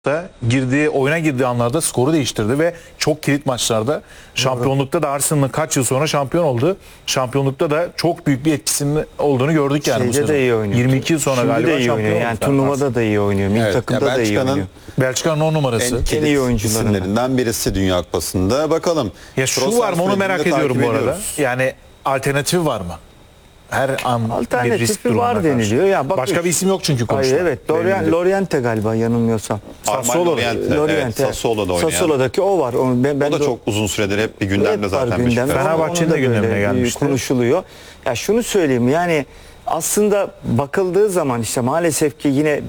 da oyuna girdiği anlarda skoru değiştirdi ve çok kilit maçlarda şampiyonlukta da Arsenal'ın kaç yıl sonra şampiyon oldu. Şampiyonlukta da çok büyük bir etkisinin olduğunu gördük yani bu sezon. De iyi oynuyor. 22 yıl sonra Şimdi galiba de iyi şampiyon oynuyor. Yani turnuvada da iyi oynuyor. Milli takımda da iyi oynuyor. Belçika'nın 10 numarası. En iyi oyuncularından isimlerinden birisi Dünya Kupası'nda. Bakalım. Ya şu var mı onu merak ediyorum bu arada. Yani alternatifi var mı? Her an bir risk durumuna var karşı. deniliyor. Ya bak, başka bir isim yok çünkü konuşulan. Evet. Loriente galiba yanılmıyorsam. Armando Loriente. Sassuolo'da oynayan. Sassuolo'daki o var. O da çok uzun süredir hep bir gündemde zaten. Fenerbahçe'nin de gündemine gelmişti. Konuşuluyor. Ya şunu söyleyeyim, yani aslında bakıldığı zaman işte maalesef ki yine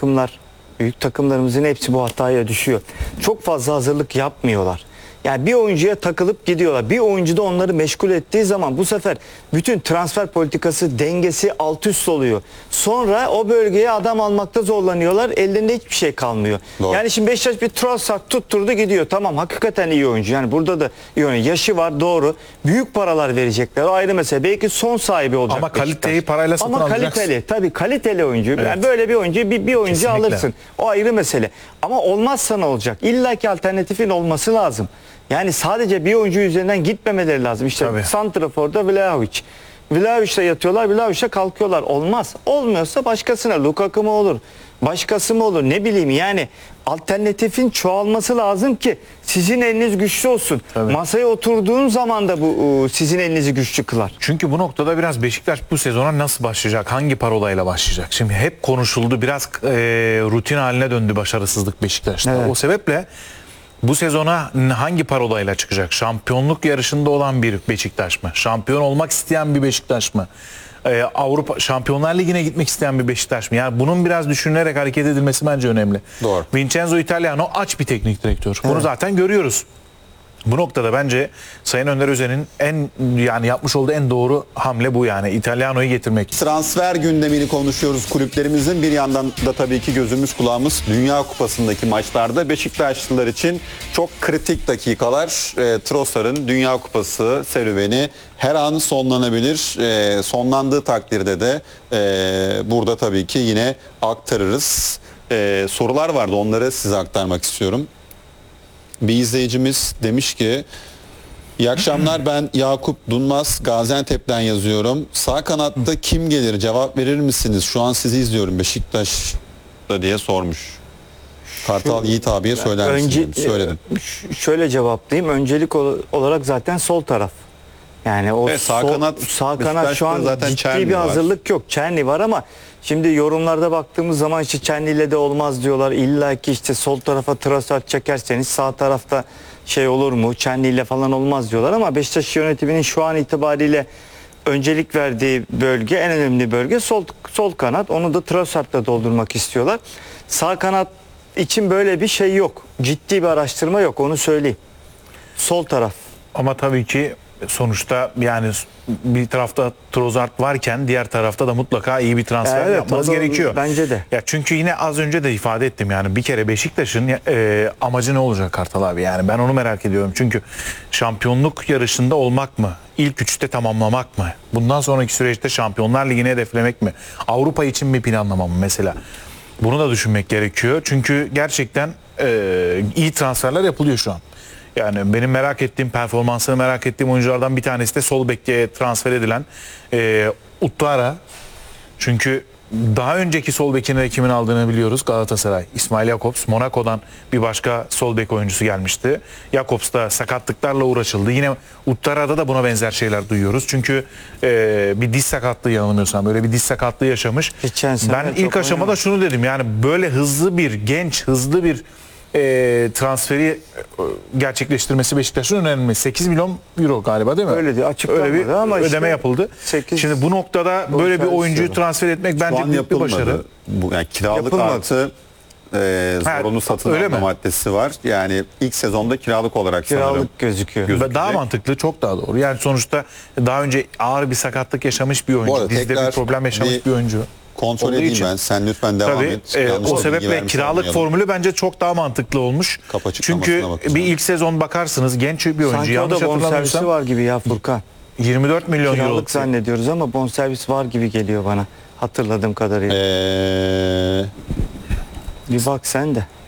büyük takımlarımızın hepsi bu hataya düşüyor. Çok fazla hazırlık yapmıyorlar. Yani bir oyuncuya takılıp gidiyorlar. Bir oyuncu da onları meşgul ettiği zaman bu sefer bütün transfer politikası dengesi alt üst oluyor. Sonra o bölgeye adam almakta zorlanıyorlar. Ellerinde hiçbir şey kalmıyor. Doğru. Yani şimdi Beşiktaş bir Trossard tutturdu gidiyor. Tamam, hakikaten iyi oyuncu. Yani burada da iyi oyuncu. Yaşı var, doğru. Büyük paralar verecekler. O ayrı mesele. Belki son sahibi olacak Ama kaliteyi parayla satın alacaksın. Ama kaliteli. Tabii kaliteli oyuncu. Evet. Yani böyle bir oyuncu bir oyuncu Kesinlikle alırsın. O ayrı mesele. Ama olmazsa ne olacak? İlla ki alternatifin olması lazım. Yani sadece bir oyuncu üzerinden gitmemeleri lazım. İşte santraforda Vlahovic. Vlahovic'le yatıyorlar, Vlahovic'le kalkıyorlar. Olmaz. Olmuyorsa başkasına. Lukaku mu olur? Başkası mı olur? Ne bileyim, yani alternatifin çoğalması lazım ki sizin eliniz güçlü olsun. Tabii. Masaya oturduğun zaman da bu sizin elinizi güçlü kılar. Çünkü bu noktada biraz Beşiktaş bu sezona nasıl başlayacak? Hangi parolayla başlayacak? Şimdi hep konuşuldu. Biraz rutin haline döndü başarısızlık Beşiktaş'ta. Evet. O sebeple bu sezona hangi parolayla çıkacak? Şampiyonluk yarışında olan bir Beşiktaş mı? Şampiyon olmak isteyen bir Beşiktaş mı? Avrupa Şampiyonlar Ligi'ne gitmek isteyen bir Beşiktaş mı? Yani bunun biraz düşünülerek hareket edilmesi bence önemli. Doğru. Vincenzo Italiano aç bir teknik direktör. Bunu zaten görüyoruz. Bu noktada bence Sayın Önder Özen'in yapmış olduğu en doğru hamle bu, yani İtalyano'yu getirmek. Transfer gündemini konuşuyoruz kulüplerimizin. Bir yandan da tabii ki gözümüz kulağımız Dünya Kupası'ndaki maçlarda. Beşiktaşlılar için çok kritik dakikalar. Trossard'ın Dünya Kupası serüveni her an sonlanabilir. Sonlandığı takdirde de burada tabii ki yine aktarırız. Sorular vardı, onları size aktarmak istiyorum. Bir izleyicimiz demiş ki, iyi akşamlar, ben Yakup Dunmaz, Gaziantep'ten yazıyorum. Sağ kanatta kim gelir, cevap verir misiniz? Şu an sizi izliyorum Beşiktaş'ta diye sormuş. Kartal Yiğit abiye söyler misin? Söyledim. Şöyle cevaplayayım. Öncelik olarak zaten sol taraf. Yani o sağ kanat şu an zaten ciddi bir hazırlık yok. Çerni var ama şimdi yorumlarda baktığımız zaman işte Çerni ile de olmaz diyorlar. İlla ki işte sol tarafa Trossard çekerseniz sağ tarafta şey olur mu? Çerni ile falan olmaz diyorlar ama Beşiktaş yönetiminin şu an itibariyle öncelik verdiği bölge, en önemli bölge sol kanat. Onu da Trossard'la doldurmak istiyorlar. Sağ kanat için böyle bir şey yok. Ciddi bir araştırma yok, onu söyleyeyim. Sol taraf. Ama tabii ki sonuçta yani bir tarafta Trossard varken diğer tarafta da mutlaka iyi bir transfer yapmanız gerekiyor. Bence de. Ya çünkü yine az önce de ifade ettim, yani bir kere Beşiktaş'ın amacı ne olacak Kartal abi? Yani ben onu merak ediyorum. Çünkü şampiyonluk yarışında olmak mı? İlk üçte tamamlamak mı? Bundan sonraki süreçte Şampiyonlar Ligi'ni hedeflemek mi? Avrupa için mi planlama mı mesela? Bunu da düşünmek gerekiyor. Çünkü gerçekten iyi transferler yapılıyor şu an. Yani benim merak ettiğim, performansını merak ettiğim oyunculardan bir tanesi de sol beke transfer edilen Uttara. Çünkü daha önceki sol bekini de kimin aldığını biliyoruz. Galatasaray. İsmail Jakobs. Monaco'dan bir başka sol bek oyuncusu gelmişti. Jakobs da sakatlıklarla uğraşıldı. Yine Uttara'da da buna benzer şeyler duyuyoruz. Çünkü bir diz sakatlığı, yanılmıyorsam böyle bir diz sakatlığı yaşamış. Ben ilk aşamada şunu dedim, yani böyle hızlı bir transferi gerçekleştirmesi Beşiktaş'ın önemli. 8 milyon euro galiba, değil mi? Öyle diyor, öyle bir ama ödeme işte yapıldı. Şimdi bu noktada böyle bir oyuncuyu transfer etmek bence büyük bir başarı. Yani kiralık artı zorunlu satın alma maddesi var. Yani ilk sezonda kiralık olarak sanırım gözüküyor. Daha mantıklı, çok daha doğru. Yani sonuçta daha önce ağır bir sakatlık yaşamış bir oyuncu. Dizde bir problem yaşamış bir oyuncu. Kontrol edeyim ben. Sen lütfen devam et. O sebeple kiralık formülü bence çok daha mantıklı olmuş. Çünkü bir ilk sezon bakarsınız, genç bir oyuncu. Sanki o da bonservisi var gibi ya Furkan. 24 milyon euro. Kiralık zannediyoruz ama bonservis var gibi geliyor bana. Hatırladığım kadarıyla. Bir bak sen de.